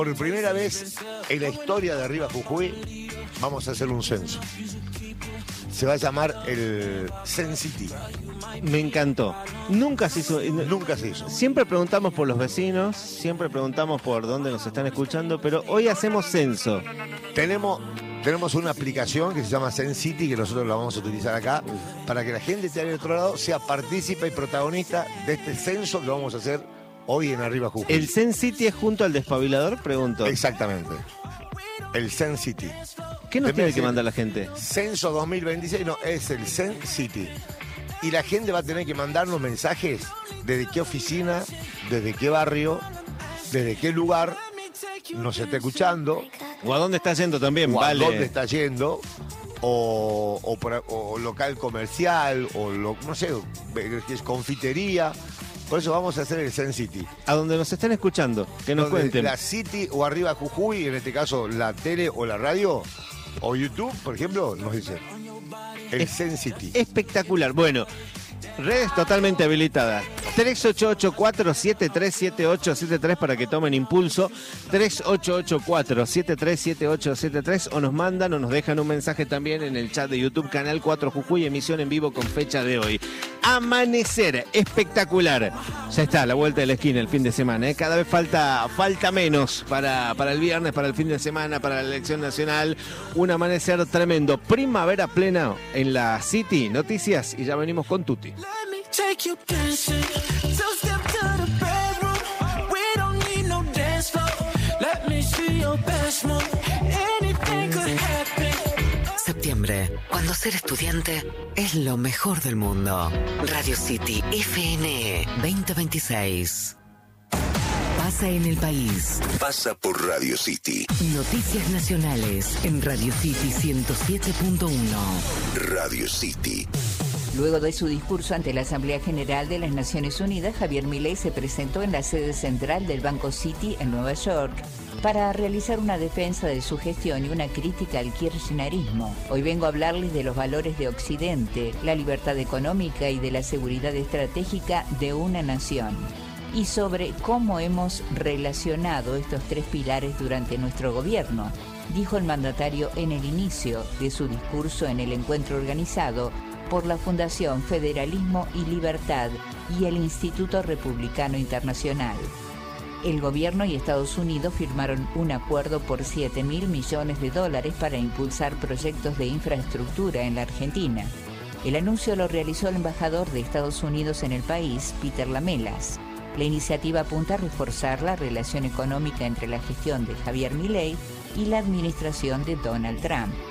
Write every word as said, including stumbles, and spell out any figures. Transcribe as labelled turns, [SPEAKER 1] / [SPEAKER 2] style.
[SPEAKER 1] Por primera vez en la historia de Arriba Jujuy vamos a hacer un censo. Se va a llamar el Censity.
[SPEAKER 2] Me encantó. Nunca se hizo.
[SPEAKER 1] Nunca se hizo.
[SPEAKER 2] Siempre preguntamos por los vecinos, siempre preguntamos por dónde nos están escuchando, pero hoy hacemos censo.
[SPEAKER 1] Tenemos, tenemos una aplicación que se llama Censity, que nosotros la vamos a utilizar acá, para que la gente que esté al otro lado sea partícipe y protagonista de este censo que vamos a hacer hoy en Arriba Jujuy.
[SPEAKER 2] ¿El Censity es junto al despabilador? Pregunto.
[SPEAKER 1] Exactamente. El Censity.
[SPEAKER 2] ¿Qué nos tiene que mandar la gente?
[SPEAKER 1] Censo dos mil veintiséis, no, es el Censity. Y la gente va a tener que mandarnos mensajes desde qué oficina, desde qué barrio, desde qué lugar nos está escuchando.
[SPEAKER 2] O a dónde está yendo también,
[SPEAKER 1] o
[SPEAKER 2] vale.
[SPEAKER 1] a dónde está yendo. O, o, por- o local comercial, o lo, no sé, que es confitería. Por eso vamos a hacer el Censity.
[SPEAKER 2] A donde nos estén escuchando, que nos
[SPEAKER 1] Donde
[SPEAKER 2] cuenten.
[SPEAKER 1] La City o Arriba Jujuy, en este caso la tele o la radio, o YouTube, por ejemplo, nos dice el
[SPEAKER 2] Es-
[SPEAKER 1] Censity.
[SPEAKER 2] Espectacular. Bueno, redes totalmente habilitadas. tres ocho ocho cuatro siete tres siete ocho siete tres para que tomen impulso. tres ocho ocho cuatro siete tres siete ocho siete tres o nos mandan o nos dejan un mensaje también en el chat de YouTube, Canal cuatro Jujuy, emisión en vivo con fecha de hoy. Amanecer, espectacular. Ya está, la vuelta de la esquina el fin de semana. ¿eh? Cada vez falta, falta menos para, para el viernes, para el fin de semana, para la elección nacional. Un amanecer tremendo. Primavera plena en la City. Noticias y ya venimos con Tuti.
[SPEAKER 3] Let me take you dancing. Two step to the bedroom. We don't need no dance floor. Let me see your best move. Anything could happen.
[SPEAKER 4] Septiembre, cuando ser estudiante es lo mejor del mundo. Radio City F N veinte veintiséis. Pasa en el país.
[SPEAKER 5] Pasa por Radio City.
[SPEAKER 4] Noticias nacionales en Radio City ciento siete punto uno.
[SPEAKER 5] Radio City.
[SPEAKER 6] Luego de su discurso ante la Asamblea General de las Naciones Unidas, Javier Milei se presentó en la sede central del Banco Citi en Nueva York para realizar una defensa de su gestión y una crítica al kirchnerismo. Hoy vengo a hablarles de los valores de Occidente, la libertad económica y de la seguridad estratégica de una nación, y sobre cómo hemos relacionado estos tres pilares durante nuestro gobierno, dijo el mandatario en el inicio de su discurso en el encuentro organizado por la Fundación Federalismo y Libertad y el Instituto Republicano Internacional. El gobierno y Estados Unidos firmaron un acuerdo por siete mil millones de dólares para impulsar proyectos de infraestructura en la Argentina. El anuncio lo realizó el embajador de Estados Unidos en el país, Peter Lamelas. La iniciativa apunta a reforzar la relación económica entre la gestión de Javier Milei y la administración de Donald Trump.